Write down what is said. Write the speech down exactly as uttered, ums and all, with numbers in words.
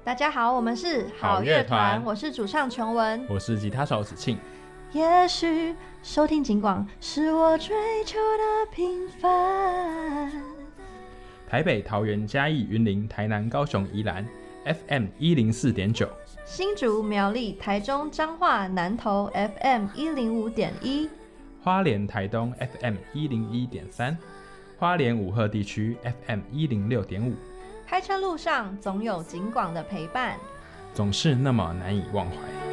大家好，我们是好乐团， 我是主唱琼文， 我是吉他手子庆。 也许收听警广是我追求的平凡。 台北、桃园、嘉义、云林、台南、高雄、宜兰 F M 一零四点九， 新竹、苗栗、台中、彰化、南投 F M 一零五点一， 花莲、台东 F M 一零一点三，花莲武赫地区 F M 一零六点五。 开车路上总有警广的陪伴， 总是那么难以忘怀。